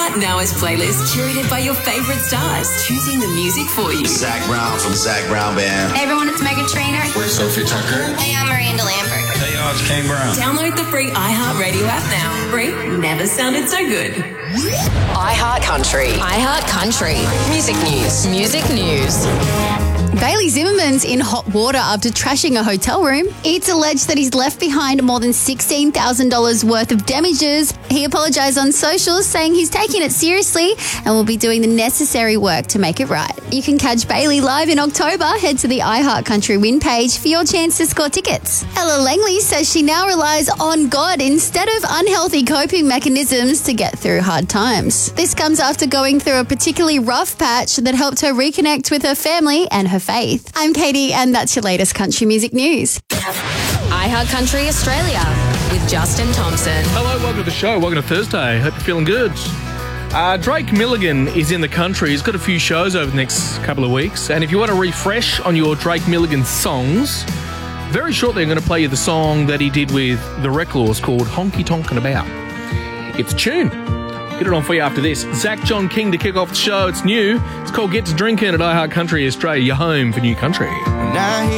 iHeart Now is playlist curated by your favourite stars, choosing the music for you. Zach Brown from Zach Brown Band. Hey everyone, it's Megan Trainor. We're Sophie Tucker. Hey, I'm Miranda Lambert. Hey y'all, it's Kane Brown. Download the free iHeart Radio app now. Free never sounded so good. iHeart Country. iHeart Country. Music news. Music news. Bailey Zimmerman's in hot water after trashing a hotel room. It's alleged that he's left behind more than $16,000 worth of damages. He apologised on socials, saying he's taking it seriously and will be doing the necessary work to make it right. You can catch Bailey live in October. Head to the iHeart Country Win page for your chance to score tickets. Ella Langley says she now relies on God instead of unhealthy coping mechanisms to get through hard times. This comes after going through a particularly rough patch that helped her reconnect with her family and her faith. I'm Katie, and that's your latest country music news. iHeart Country Australia with Justin Thompson. Hello, welcome to the show. Welcome to Thursday. Hope you're feeling good. Drake Milligan is in the country. He's got a few shows over the next couple of weeks. And if you want to refresh on your Drake Milligan songs, very shortly I'm going to play you the song that he did with the Reclaws called Honky Tonkin' About. It's a tune. Get it on for you after this. Zach John King to kick off the show. It's new. It's called Get to Drinkin' at iHeart Country Australia, your home for new country.